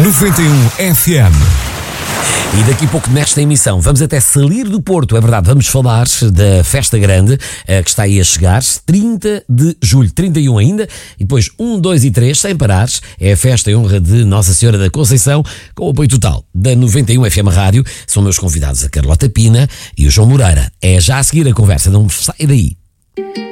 91 FM. E daqui a pouco nesta emissão vamos até Salir do Porto, é verdade, vamos falar da Festa Grande que está aí a chegar, 30 de julho, 31 ainda, e depois 1, 2 e 3, sem parares, é a festa em honra de Nossa Senhora da Conceição, com o apoio total da 91 FM Rádio. São meus convidados a Carlota Pina e o João Moreira. É já a seguir a conversa, não sai daí.